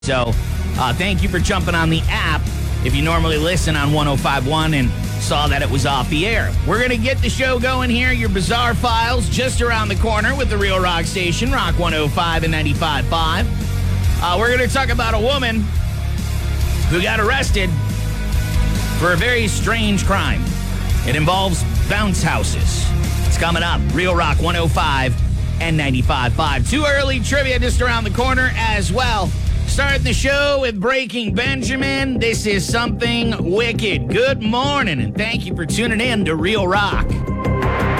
So thank you for jumping on the app if you normally listen on 105.1 and saw that it was off the air. We're going to get the show going here. Your Bizarre Files just around the corner with the Real Rock Station, Rock 105 and 95.5. We're going to talk about a woman who got arrested for a very strange crime. It involves bounce houses. It's coming up. Real Rock 105 and 95.5. Too early trivia just around the corner as well. Starting the show with Breaking Benjamin. This is Something Wicked. Good morning, and thank you for tuning in to Real Rock.